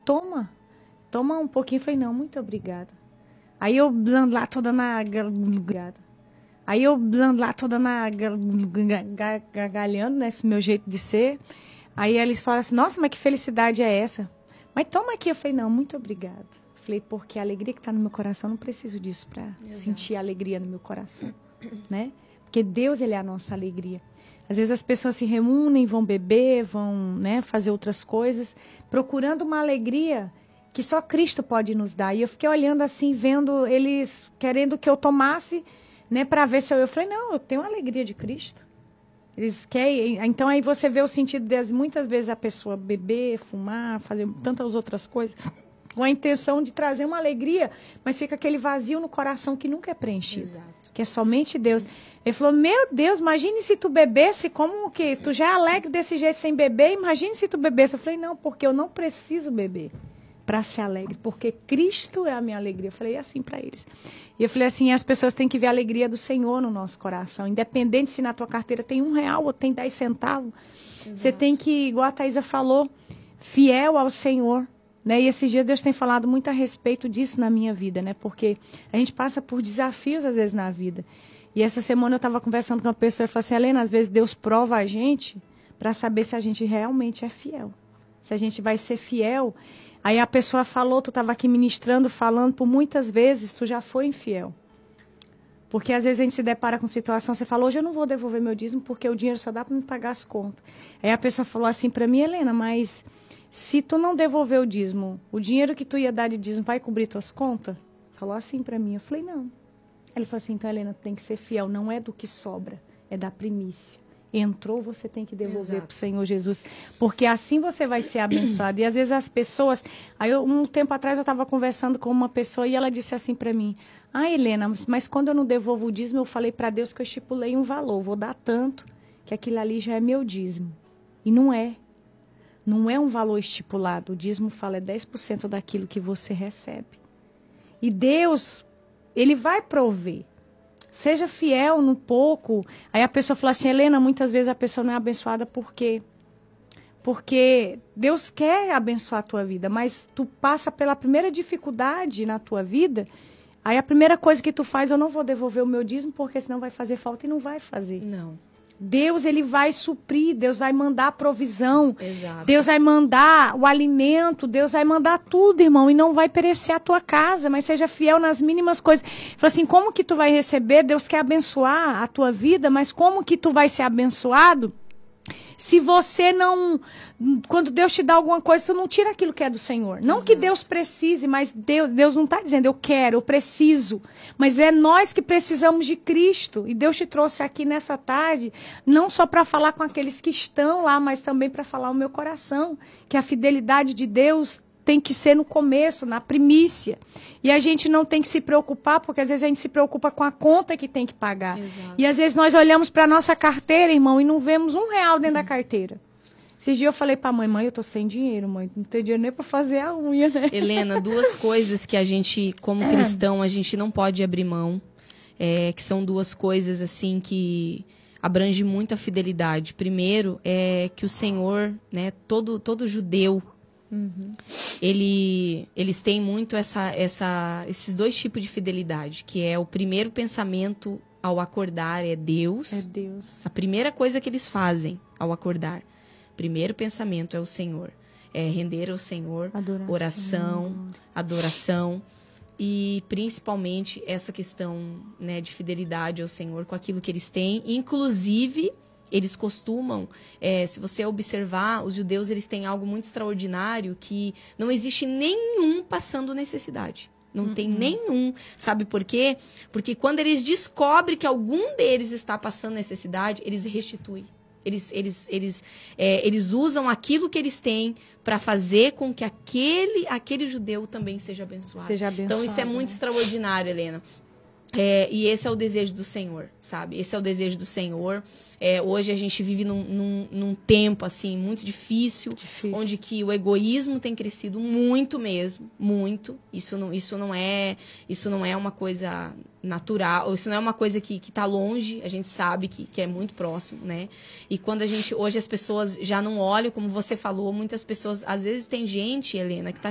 toma um pouquinho. Eu falei, não, muito obrigada. Aí eu lá toda na... Aí eu lá toda na... gargalhando, né, esse meu jeito de ser. Aí eles falaram assim, nossa, mas que felicidade é essa? Mas toma aqui. Eu falei, não, muito obrigada. Falei, porque a alegria que está no meu coração, eu não preciso disso para sentir a alegria no meu coração, né? Porque Deus, Ele é a nossa alegria. Às vezes as pessoas se reúnem, vão beber, vão, né, fazer outras coisas, procurando uma alegria que só Cristo pode nos dar. E eu fiquei olhando assim, vendo eles querendo que eu tomasse, né, para ver se eu falei, não, eu tenho a alegria de Cristo. Eles querem, então aí você vê o sentido deles, muitas vezes a pessoa beber, fumar, fazer tantas outras coisas, com a intenção de trazer uma alegria, mas fica aquele vazio no coração que nunca é preenchido. Exato. Que é somente Deus. Ele falou, meu Deus, imagine se tu bebesse, como que tu já é alegre desse jeito sem beber, imagine se tu bebesse. Eu falei, não, porque eu não preciso beber para ser alegre, porque Cristo é a minha alegria. Eu falei assim para eles. E eu falei assim, as pessoas têm que ver a alegria do Senhor no nosso coração, independente se na tua carteira tem R$1 ou tem 10 centavos. Exato. Você tem que, igual a Thaisa falou, fiel ao Senhor. Né? E esses dias Deus tem falado muito a respeito disso na minha vida, né? Porque a gente passa por desafios às vezes na vida. E essa semana eu estava conversando com uma pessoa e falei assim, Helena, às vezes Deus prova a gente para saber se a gente realmente é fiel. Se a gente vai ser fiel. Aí a pessoa falou, tu estava aqui ministrando, falando, por muitas vezes tu já foi infiel. Porque às vezes a gente se depara com situação, você fala, hoje eu não vou devolver meu dízimo porque o dinheiro só dá para me pagar as contas. Aí a pessoa falou assim para mim, Helena, mas... se tu não devolver o dízimo, o dinheiro que tu ia dar de dízimo vai cobrir tuas contas? Falou assim para mim. Eu falei, não. Ele falou assim, então, Helena, tu tem que ser fiel. Não é do que sobra, é da primícia. Entrou, você tem que devolver para o Senhor Jesus. Porque assim você vai ser abençoado. E às vezes as pessoas... Aí um tempo atrás eu estava conversando com uma pessoa e ela disse assim para mim, Helena, mas quando eu não devolvo o dízimo, eu falei para Deus que eu estipulei um valor. Vou dar tanto, que aquilo ali já é meu dízimo. E não é. Não é um valor estipulado. O dízimo fala é 10% daquilo que você recebe. E Deus, Ele vai prover. Seja fiel no pouco. Aí a pessoa fala assim, Helena, muitas vezes a pessoa não é abençoada por quê? Porque Deus quer abençoar a tua vida, mas tu passa pela primeira dificuldade na tua vida, aí a primeira coisa que tu faz, eu não vou devolver o meu dízimo, porque senão vai fazer falta e não vai fazer. Não. Deus, Ele vai suprir, Deus vai mandar a provisão, Exato. Deus vai mandar o alimento, Deus vai mandar tudo, irmão, e não vai perecer a tua casa, mas seja fiel nas mínimas coisas. Fala assim, como que tu vai receber? Deus quer abençoar a tua vida, mas como que tu vai ser abençoado se você não... Quando Deus te dá alguma coisa, tu não tira aquilo que é do Senhor. Não que Deus precise, mas Deus não está dizendo, eu quero, eu preciso. Mas é nós que precisamos de Cristo. E Deus te trouxe aqui nessa tarde, não só para falar com aqueles que estão lá, mas também para falar o meu coração. Que a fidelidade de Deus tem que ser no começo, na primícia. E a gente não tem que se preocupar, porque às vezes a gente se preocupa com a conta que tem que pagar. Exato. E às vezes nós olhamos para a nossa carteira, irmão, e não vemos R$1 dentro da carteira. Esses dias eu falei pra mãe, eu tô sem dinheiro, mãe. Não tenho dinheiro nem pra fazer a unha, né? Helena, duas coisas que a gente, como cristão, a gente não pode abrir mão. Que são duas coisas, assim, que abrangem muito a fidelidade. Primeiro, é que o Senhor, né, todo judeu, eles têm muito esses dois tipos de fidelidade, que é o primeiro pensamento ao acordar é Deus. É Deus. A primeira coisa que eles fazem ao acordar, primeiro pensamento é o Senhor. É render ao Senhor, oração, adoração. E principalmente essa questão, né, de fidelidade ao Senhor com aquilo que eles têm. Inclusive, eles costumam, se você observar, os judeus eles têm algo muito extraordinário, que não existe nenhum passando necessidade. Não tem nenhum. Sabe por quê? Porque quando eles descobrem que algum deles está passando necessidade, eles restituem. Eles usam aquilo que eles têm para fazer com que aquele judeu também seja abençoado. Então, isso é muito extraordinário, Helena. E esse é o desejo do Senhor, sabe? Esse é o desejo do Senhor. Hoje a gente vive num tempo, assim, muito difícil, onde que o egoísmo tem crescido muito mesmo, muito. Isso não é uma coisa natural, isso não é uma coisa que está longe, a gente sabe que é muito próximo, né? E quando hoje as pessoas já não olham, como você falou, muitas pessoas, às vezes tem gente, Helena, que está